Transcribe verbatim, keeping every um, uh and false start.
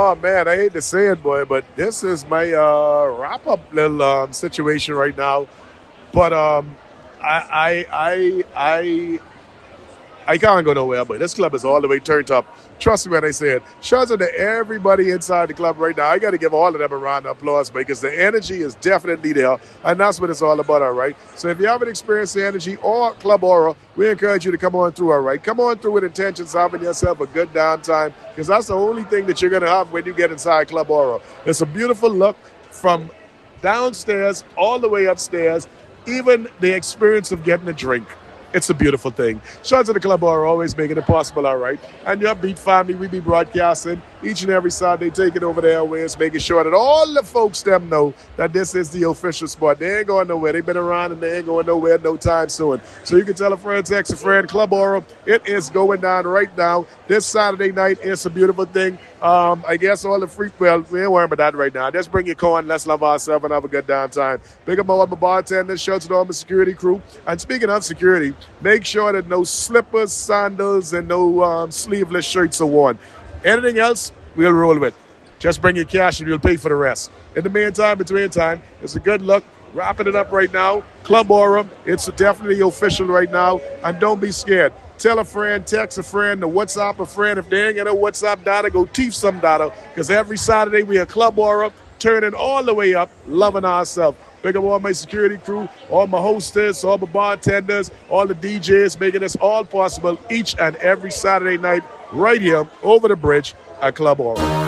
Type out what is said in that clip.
Oh man, I hate to say it, boy, but this is my uh, wrap-up little um, situation right now. But um, I, I, I, I I can't go nowhere, but this club is all the way turned up. Trust me when I say it. Shouts out to everybody inside the club right now. I got to give all of them a round of applause because the energy is definitely there, and that's what it's all about, all right? So if you haven't experienced the energy or Club Aura, we encourage you to come on through, all right? Come on through with intentions of having yourself a good downtime because that's the only thing that you're going to have when you get inside Club Aura. It's a beautiful look from downstairs all the way upstairs, even the experience of getting a drink. It's a beautiful thing. Shout out to the club are always making it possible, all right? And your Beat family, we be broadcasting each and every Saturday, taking over the airways, making sure that all the folks them know that this is the official spot. They ain't going nowhere. They've been around and they ain't going nowhere no time soon. So you can tell a friend, text a friend, Club Aura. It is going down right now. This Saturday night, it's a beautiful thing. Um, I guess all the freak, well, we ain't worrying about that right now. Just bring your corn, let's love ourselves and have a good downtime. Big up all my bartenders, shout out to all my security crew. And speaking of security, make sure that no slippers, sandals, and no um, sleeveless shirts are worn. Anything else, we'll roll with. Just bring your cash and you'll pay for the rest. In the meantime, between time, it's a good luck. Wrapping it up right now. Club Aura, it's definitely official right now. And don't be scared. Tell a friend, text a friend, the WhatsApp a friend. If they ain't got a WhatsApp data, go teach some data. Because every Saturday we have Club Aura, turning all the way up, loving ourselves. Big up all my security crew, all my hostess, all my bartenders, all the D Js, making this all possible each and every Saturday night right here over the bridge at Club Aura.